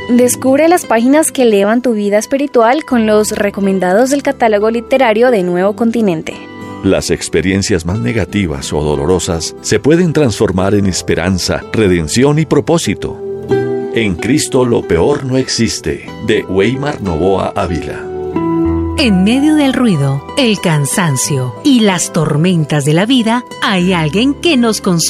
Descubre las páginas que elevan tu vida espiritual con los recomendados del catálogo literario de Nuevo Continente. Las experiencias más negativas o dolorosas se pueden transformar en esperanza, redención y propósito. En Cristo lo peor no existe, de Weimar Novoa Ávila. En medio del ruido, el cansancio y las tormentas de la vida, hay alguien que nos consuela.